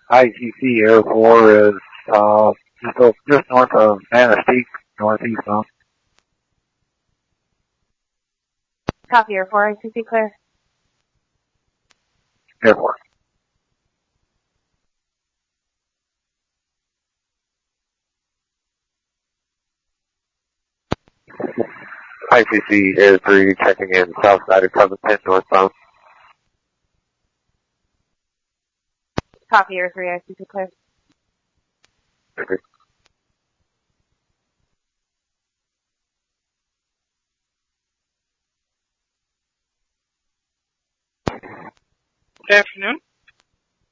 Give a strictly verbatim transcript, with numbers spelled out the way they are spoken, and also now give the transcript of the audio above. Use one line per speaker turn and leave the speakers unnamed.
I C C Air four is uh, just, o- just north of Manistee, northeast of.
Copy, Air four, I C C clear.
Airport. I C C Air three checking in south side of Covington, northbound.
Copy, Air three, I C C clear.
Okay.